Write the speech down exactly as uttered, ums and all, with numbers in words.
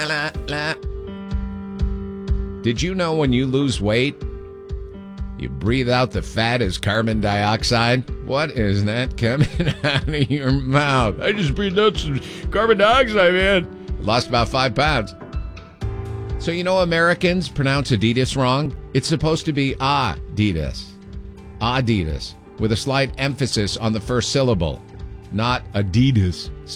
La, la. Did you know when you lose weight, you breathe out the fat as carbon dioxide? What is that coming out of your mouth? I just breathed out some carbon dioxide, man. Lost about five pounds. So you know Americans pronounce Adidas wrong? It's supposed to be Adidas. Adidas, with a slight emphasis on the first syllable, not Adidas.